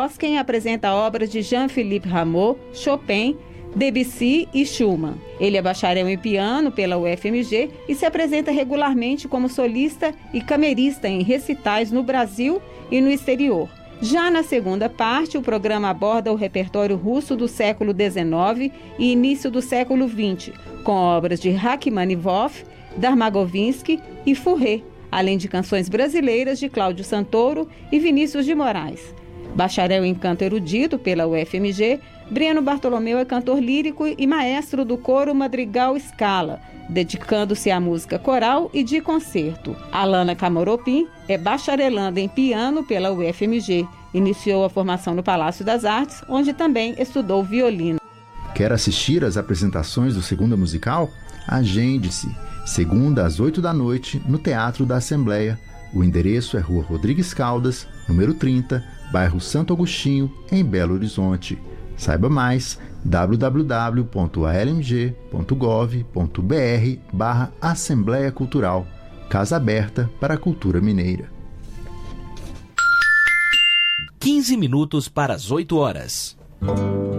Bosquen apresenta obras de Jean-Philippe Rameau, Chopin, Debussy e Schumann. Ele é bacharel em piano pela UFMG e se apresenta regularmente como solista e camerista em recitais no Brasil e no exterior. Já na segunda parte, o programa aborda o repertório russo do século XIX e início do século XX, com obras de Rachmaninoff, Darmagovinsky e Fauré, além de canções brasileiras de Cláudio Santoro e Vinícius de Moraes. Bacharel em canto erudito pela UFMG, Breno Bartolomeu é cantor lírico e maestro do coro Madrigal Scala, dedicando-se à música coral e de concerto. Alana Camoropim é bacharelanda em piano pela UFMG. Iniciou a formação no Palácio das Artes, onde também estudou violino. Quer assistir às apresentações do Segunda Musical? Agende-se. Segunda às 8 da noite, no Teatro da Assembleia. O endereço é Rua Rodrigues Caldas, número 30, bairro Santo Agostinho, em Belo Horizonte. Saiba mais www.almg.gov.br/Assembleia Cultural, Casa Aberta para a Cultura Mineira. 15 minutos para as 8 horas.